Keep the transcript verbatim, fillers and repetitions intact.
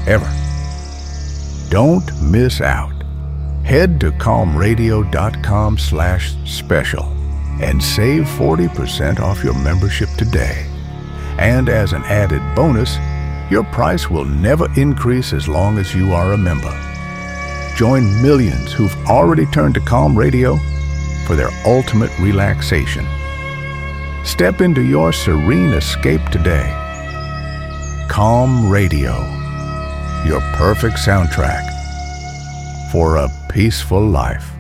ever. Don't miss out. Head to calm radio dot com slash special and save forty percent off your membership today. And as an added bonus, your price will never increase as long as you are a member. Join millions who've already turned to Calm Radio for their ultimate relaxation. Step into your serene escape today. Calm Radio, your perfect soundtrack for a peaceful life.